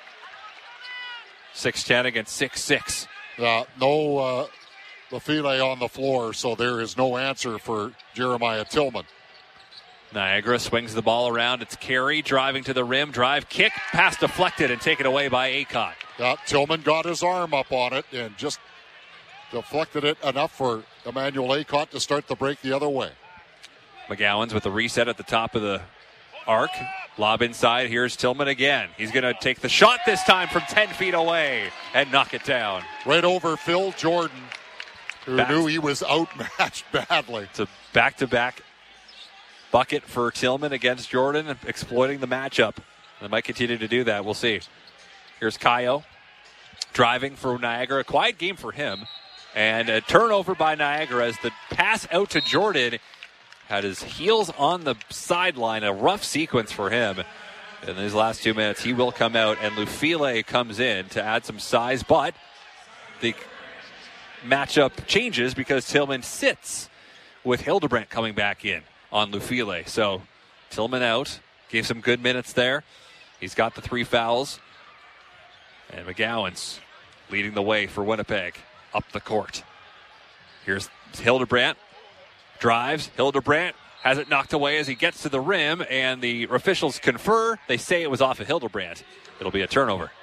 [SPEAKER 7] six ten against six six.
[SPEAKER 6] Uh, no uh, Lafile on the floor, so there is no answer for Jeremiah Tillman.
[SPEAKER 7] Niagara swings the ball around. It's Carey driving to the rim. Drive, kick, pass deflected and taken away by Acott.
[SPEAKER 6] Uh, Tillman got his arm up on it and just deflected it enough for Emmanuel Acott to start the break the other way.
[SPEAKER 7] McGowens with the reset at the top of the arc. Lob inside. Here's Tillman again. He's going to take the shot this time from ten feet away and knock it down.
[SPEAKER 6] Right over Phil Jordan, who
[SPEAKER 7] Back.
[SPEAKER 6] knew he was outmatched badly.
[SPEAKER 7] It's a back-to-back bucket for Tillman against Jordan, exploiting the matchup. They might continue to do that. We'll see. Here's Kayo driving for Niagara. A quiet game for him. And a turnover by Niagara as the pass out to Jordan had his heels on the sideline. A rough sequence for him. In these last two minutes, he will come out, and Lufile comes in to add some size, but the matchup changes because Tillman sits with Hildebrandt coming back in on Lufile. So Tillman out, gave some good minutes there. He's got the three fouls. And McGowens leading the way for Winnipeg up the court. Here's Hildebrandt. Drives. Hildebrandt has it knocked away as he gets to the rim, and the officials confer. They say it was off of Hildebrandt. It'll be a turnover.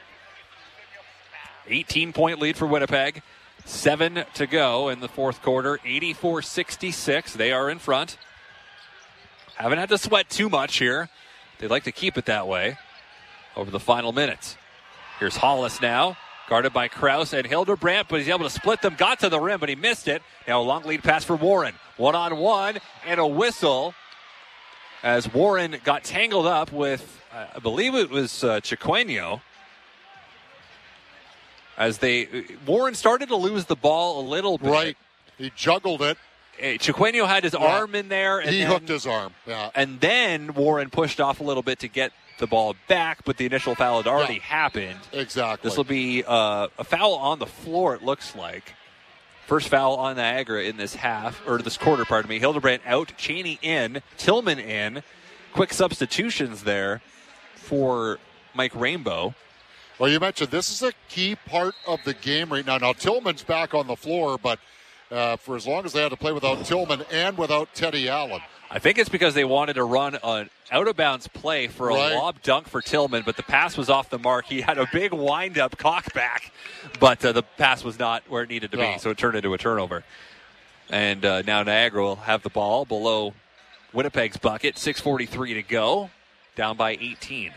[SPEAKER 7] eighteen-point lead for Winnipeg. Seven to go in the fourth quarter. eighty-four sixty-six. They are in front. Haven't had to sweat too much here. They'd like to keep it that way over the final minutes. Here's Hollis now, guarded by Krause and Hildebrandt, but he's able to split them. Got to the rim, but he missed it. Now a long lead pass for Warren. One-on-one and a whistle as Warren got tangled up with, I believe it was uh, Chiquenio. As they, Warren started to lose the ball a little bit.
[SPEAKER 6] Right. He juggled it.
[SPEAKER 7] Chiquenio had his yeah. arm in there. And
[SPEAKER 6] he
[SPEAKER 7] then,
[SPEAKER 6] hooked his arm. Yeah.
[SPEAKER 7] And then Warren pushed off a little bit to get the ball back, but the initial foul had already yeah. happened.
[SPEAKER 6] Exactly.
[SPEAKER 7] This will be uh, a foul on the floor, it looks like. First foul on Niagara in this half, or this quarter, pardon me. Hildebrandt out, Cheney in, Tillman in. Quick substitutions there for Mike Rainbow.
[SPEAKER 6] Well, you mentioned this is a key part of the game right now. Now, Tillman's back on the floor, but uh, for as long as they had to play without Tillman and without Teddy Allen.
[SPEAKER 7] I think it's because they wanted to run an out-of-bounds play for a
[SPEAKER 6] right.
[SPEAKER 7] lob dunk for Tillman, but the pass was off the mark. He had a big wind-up cockback, but uh, the pass was not where it needed to
[SPEAKER 6] no.
[SPEAKER 7] be, so it turned into a turnover. And uh, now Niagara will have the ball below Winnipeg's bucket. six forty-three to go, down by eighteen.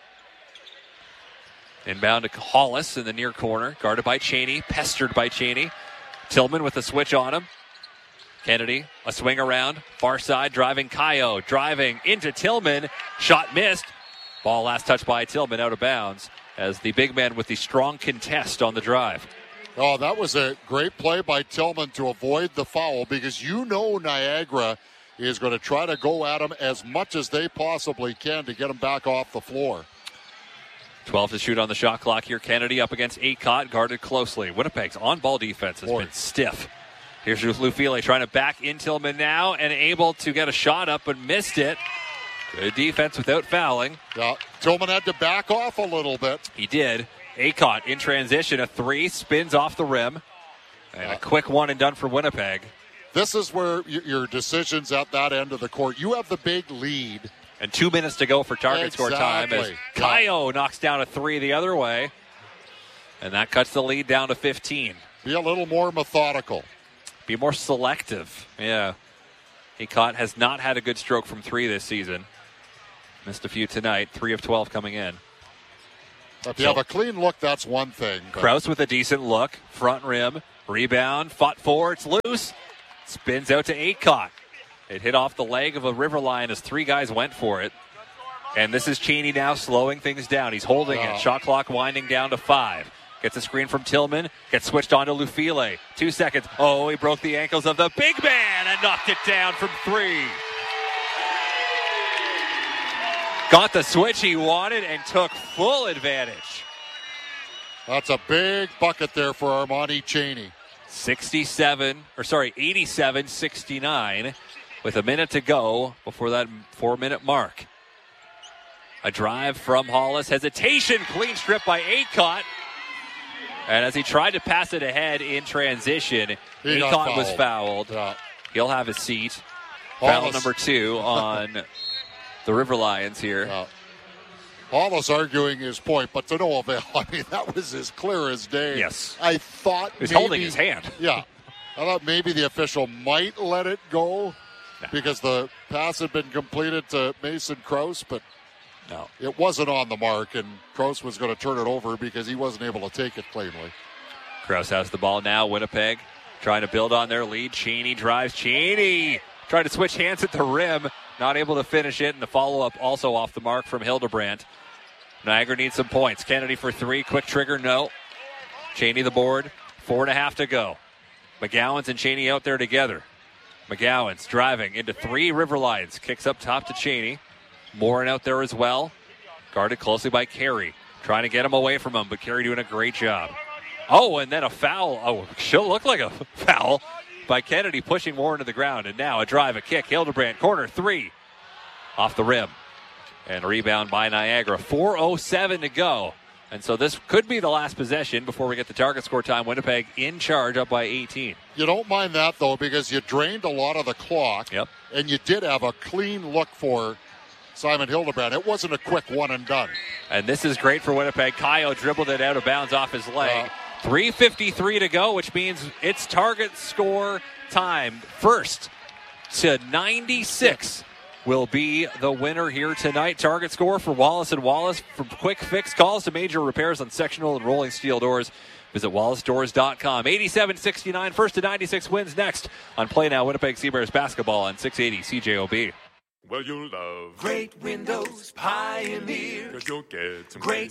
[SPEAKER 7] Inbound to Hollis in the near corner, guarded by Cheney, pestered by Cheney. Tillman with a switch on him. Kennedy, a swing around, far side, driving Kayo, driving into Tillman, shot missed. Ball last touched by Tillman, out of bounds, as the big man with the strong contest on the drive.
[SPEAKER 6] Oh, that was a great play by Tillman to avoid the foul, because you know Niagara is going to try to go at him as much as they possibly can to get him back off the floor.
[SPEAKER 7] twelve to shoot on the shot clock here. Kennedy up against Acott, guarded closely. Winnipeg's on-ball defense has
[SPEAKER 6] Boy.
[SPEAKER 7] been stiff. Here's Lufile trying to back in Tillman now and able to get a shot up but missed it. Good defense without fouling.
[SPEAKER 6] Yeah, Tillman had to back off a little bit.
[SPEAKER 7] He did. Acott in transition, a three, spins off the rim. And yeah. a quick one and done for Winnipeg.
[SPEAKER 6] This is where your decisions at that end of the court. You have the big lead.
[SPEAKER 7] And two minutes to go for target
[SPEAKER 6] exactly.
[SPEAKER 7] score time as Kayo knocks down a three the other way. And that cuts the lead down to fifteen.
[SPEAKER 6] Be a little more methodical.
[SPEAKER 7] Be more selective. Yeah. Eacott has not had a good stroke from three this season. Missed a few tonight. three of twelve coming in.
[SPEAKER 6] If you so, have a clean look, that's one thing. But.
[SPEAKER 7] Krause with a decent look. Front rim. Rebound. Fought for. It's loose. Spins out to Eacott. It hit off the leg of a Riverlion as three guys went for it. And this is Cheney now slowing things down. He's holding oh. it. Shot clock winding down to five. Gets a screen from Tillman. Gets switched on to Lufile. Two seconds. Oh, he broke the ankles of the big man and knocked it down from three. Got the switch he wanted and took full advantage.
[SPEAKER 6] That's a big bucket there for Armani Cheney.
[SPEAKER 7] sixty-seven, or sorry, eighty-seven sixty-nine with a minute to go before that four-minute mark. A drive from Hollis. Hesitation. Clean strip by Eacott. And as he tried to pass it ahead in transition, he Eacott was fouled.
[SPEAKER 6] Yeah.
[SPEAKER 7] He'll have his seat.
[SPEAKER 6] Hollis.
[SPEAKER 7] Foul number two on the River Lions here.
[SPEAKER 6] Yeah. Hollis arguing his point, but to no avail. I mean, that was as clear as day.
[SPEAKER 7] Yes.
[SPEAKER 6] I thought
[SPEAKER 7] he was
[SPEAKER 6] maybe,
[SPEAKER 7] holding his hand.
[SPEAKER 6] Yeah. I thought maybe the official might let it go no. because the pass had been completed to Mason Krause, but
[SPEAKER 7] no,
[SPEAKER 6] it wasn't on the mark, and Krause was going to turn it over because he wasn't able to take it cleanly.
[SPEAKER 7] Krause has the ball now. Winnipeg trying to build on their lead. Cheney drives. Cheney trying to switch hands at the rim. Not able to finish it, and the follow-up also off the mark from Hildebrandt. Niagara needs some points. Kennedy for three. Quick trigger, no. Cheney the board. Four and a half to go. McGowan's and Cheney out there together. McGowan's driving into three River Lions. Kicks up top to Cheney. Morin out there as well. Guarded closely by Carey. Trying to get him away from him, but Carey doing a great job. Oh, and then a foul. Oh, she'll look like a foul by Kennedy pushing Morin to the ground. And now a drive, a kick. Hildebrandt, corner three. Off the rim. And a rebound by Niagara. four oh seven to go. And so this could be the last possession before we get the target score time. Winnipeg in charge, up by eighteen.
[SPEAKER 6] You don't mind that, though, because you drained a lot of the clock.
[SPEAKER 7] Yep.
[SPEAKER 6] And you did have a clean look for Simon Hildebrandt. It wasn't a quick one and done.
[SPEAKER 7] And this is great for Winnipeg. Kayo dribbled it out of bounds off his leg. Uh, three fifty-three to go, which means it's target score time. First to ninety-six will be the winner here tonight. Target score for Wallace and Wallace. From quick fix calls to major repairs on sectional and rolling steel doors. Visit wallace doors dot com. eighty-seven sixty-nine, first to ninety-six wins next on Play Now Winnipeg Seabears basketball on six eighty C J O B.
[SPEAKER 21] Well, you'll love great windows, Pioneer. Cause you'll get some great